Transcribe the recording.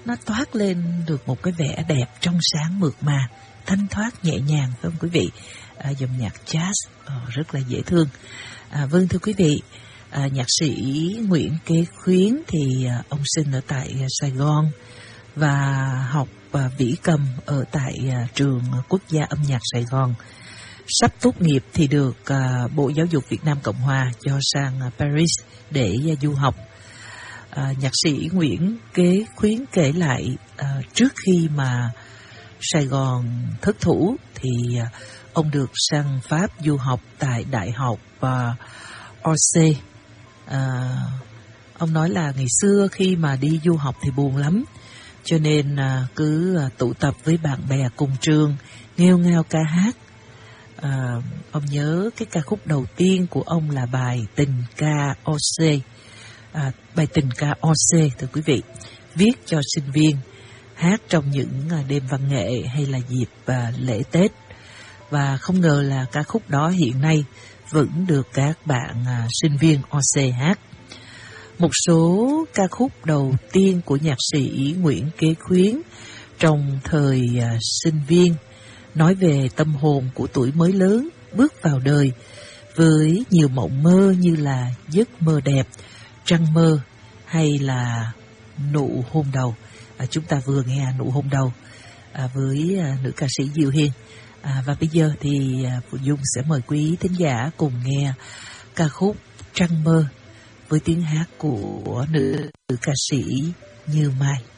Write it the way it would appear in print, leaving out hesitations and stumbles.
nó toát lên được một cái vẻ đẹp trong sáng mượt mà, thanh thoát nhẹ nhàng, phải không quý vị? Dòng nhạc jazz rất là dễ thương. Vâng thưa quý vị, nhạc sĩ Nguyễn Kế Khuyến thì ông sinh ở tại Sài Gòn và học vĩ cầm ở tại trường Quốc gia âm nhạc Sài Gòn. Sắp tốt nghiệp thì được Bộ Giáo dục Việt Nam Cộng Hòa cho sang Paris để du học. Nhạc sĩ Nguyễn Kế Khuyến kể lại trước khi mà Sài Gòn thất thủ thì ông được sang Pháp du học tại Đại học Orsay. Ông nói là ngày xưa khi mà đi du học thì buồn lắm, cho nên cứ tụ tập với bạn bè cùng trường, nghêu ngao ca hát. Ông nhớ cái ca khúc đầu tiên của ông là bài Tình ca Orsay. Bài Tình ca Orsay thưa quý vị, viết cho sinh viên hát trong những đêm văn nghệ hay là dịp lễ Tết. Và không ngờ là ca khúc đó hiện nay vẫn được các bạn sinh viên Orsay hát. Một số ca khúc đầu tiên của nhạc sĩ Nguyễn Kế Khuyến trong thời sinh viên nói về tâm hồn của tuổi mới lớn bước vào đời với nhiều mộng mơ như là Giấc mơ đẹp, Trăng mơ hay là Nụ hôn đầu. Chúng ta vừa nghe Nụ hôn đầu với nữ ca sĩ Diệu Hiền. Và bây giờ thì Phụ Dung sẽ mời quý thính giả cùng nghe ca khúc Trăng mơ với tiếng hát của nữ ca sĩ Như Mai.